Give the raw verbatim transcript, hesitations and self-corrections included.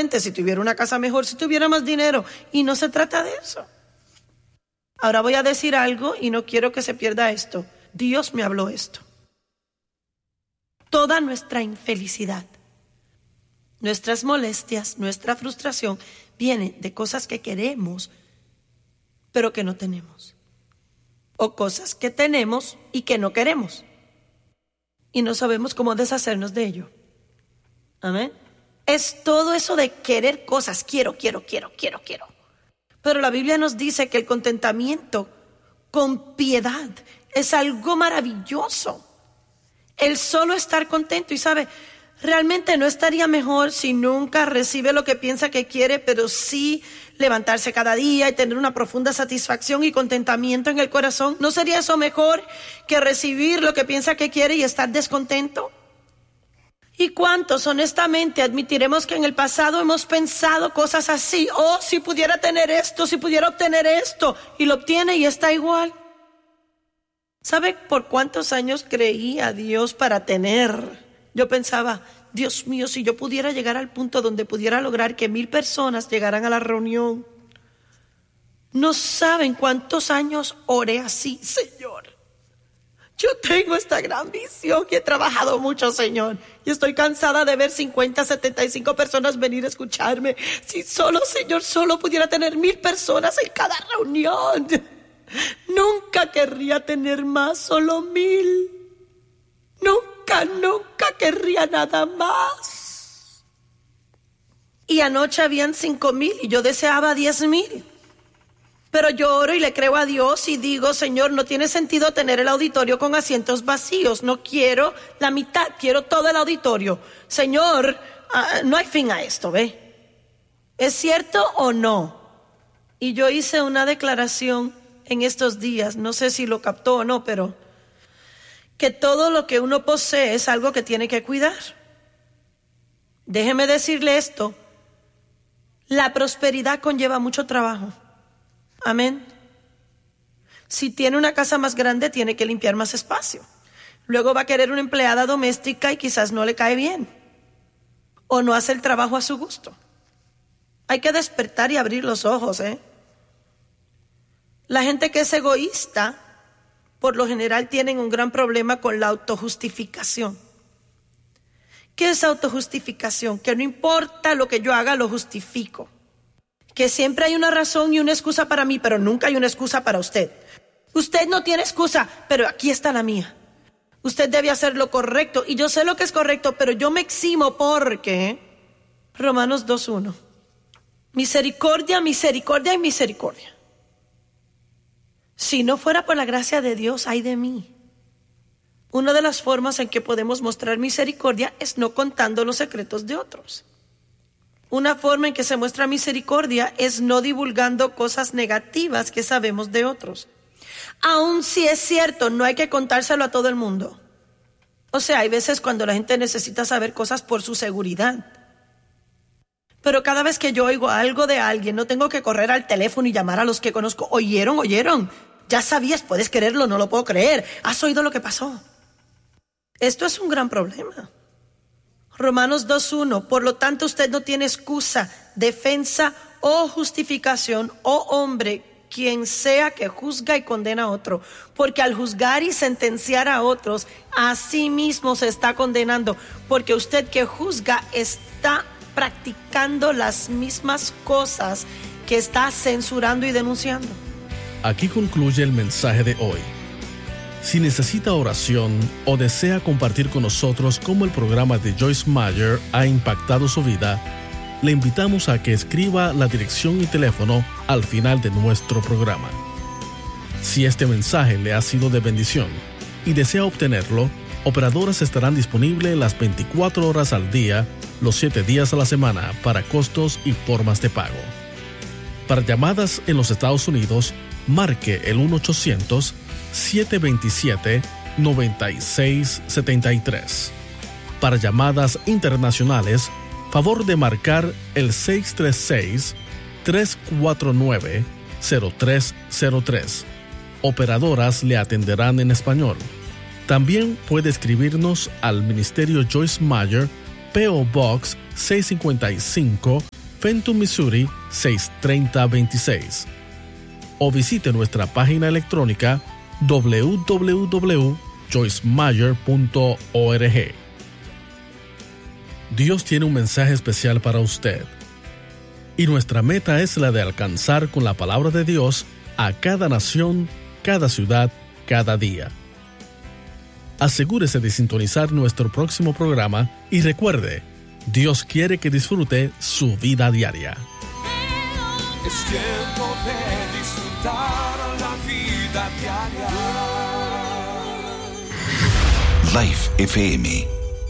diferente si tuviera una casa mejor, si tuviera más dinero. Y no se trata de eso. Ahora voy a decir algo y no quiero que se pierda esto. Dios me habló esto. Toda nuestra infelicidad, nuestras molestias, nuestra frustración, viene de cosas que queremos, pero que no tenemos. O cosas que tenemos y que no queremos. Y no sabemos cómo deshacernos de ello. Amén. Es todo eso de querer cosas. Quiero, quiero, quiero, quiero, quiero. Pero la Biblia nos dice que el contentamiento con piedad es algo maravilloso. El solo estar contento. Y sabe, realmente no estaría mejor si nunca recibe lo que piensa que quiere, pero sí levantarse cada día y tener una profunda satisfacción y contentamiento en el corazón. ¿No sería eso mejor que recibir lo que piensa que quiere y estar descontento? ¿Y cuántos honestamente admitiremos que en el pasado hemos pensado cosas así? Oh, si pudiera tener esto, si pudiera obtener esto, y lo obtiene y está igual. ¿Sabe por cuántos años creí a Dios para tener? Yo pensaba, Dios mío, si yo pudiera llegar al punto donde pudiera lograr que mil personas llegaran a la reunión. No saben cuántos años oré así, Señor. Yo tengo esta gran visión y he trabajado mucho, Señor. Y estoy cansada de ver cincuenta, setenta y cinco personas venir a escucharme. Si solo, Señor, solo pudiera tener mil personas en cada reunión. Nunca querría tener más, solo mil. Nunca, nunca querría nada más. Y anoche habían cinco mil y yo deseaba diez mil. Pero yo oro y le creo a Dios y digo, Señor, no tiene sentido tener el auditorio con asientos vacíos. No quiero la mitad, quiero todo el auditorio. Señor, uh, no hay fin a esto, ¿ve? ¿Es cierto o no? Y yo hice una declaración en estos días, no sé si lo captó o no, pero que todo lo que uno posee es algo que tiene que cuidar. Déjeme decirle esto, la prosperidad conlleva mucho trabajo. Amén. Si tiene una casa más grande, tiene que limpiar más espacio. Luego va a querer una empleada doméstica y quizás no le cae bien. O no hace el trabajo a su gusto. Hay que despertar y abrir los ojos, ¿eh? La gente que es egoísta, por lo general tienen un gran problema con la autojustificación. ¿Qué es autojustificación? Que no importa lo que yo haga, lo justifico. Que siempre hay una razón y una excusa para mí, pero nunca hay una excusa para usted. Usted no tiene excusa, pero aquí está la mía. Usted debe hacer lo correcto y yo sé lo que es correcto, pero yo me eximo porque Romanos dos uno. Misericordia, misericordia y misericordia. Si no fuera por la gracia de Dios, ay de mí. Una de las formas en que podemos mostrar misericordia es no contando los secretos de otros. Una forma en que se muestra misericordia es no divulgando cosas negativas que sabemos de otros. Aun si es cierto, no hay que contárselo a todo el mundo. O sea, hay veces cuando la gente necesita saber cosas por su seguridad. Pero cada vez que yo oigo algo de alguien, no tengo que correr al teléfono y llamar a los que conozco. ¿Oyeron? ¿Oyeron? Ya sabías, puedes creerlo, no lo puedo creer. ¿Has oído lo que pasó? Esto es un gran problema. Romanos dos uno, por lo tanto usted no tiene excusa, defensa o justificación, oh hombre, quien sea que juzga y condena a otro, porque al juzgar y sentenciar a otros, a sí mismo se está condenando, porque usted que juzga está practicando las mismas cosas que está censurando y denunciando. Aquí concluye el mensaje de hoy. Si necesita oración o desea compartir con nosotros cómo el programa de Joyce Meyer ha impactado su vida, le invitamos a que escriba la dirección y teléfono al final de nuestro programa. Si este mensaje le ha sido de bendición y desea obtenerlo, operadoras estarán disponibles las veinticuatro horas al día, los siete días a la semana para costos y formas de pago. Para llamadas en los Estados Unidos, marque el uno ochocientos, siete dos siete, nueve seis siete tres. Para llamadas internacionales, favor de marcar el seis tres seis, tres cuatro nueve, cero tres cero tres. Operadoras le atenderán en español. También puede escribirnos al Ministerio Joyce Meyer, P O Box seiscientos cincuenta y cinco, Fenton, Missouri seis tres cero dos seis. O visite nuestra página electrónica doble u doble u doble u punto joyce meyer punto org. Dios tiene un mensaje especial para usted. Y nuestra meta es la de alcanzar con la palabra de Dios a cada nación, cada ciudad, cada día. Asegúrese de sintonizar nuestro próximo programa y recuerde, Dios quiere que disfrute su vida diaria. Es tiempo de disfrutar la vida diaria. Life F M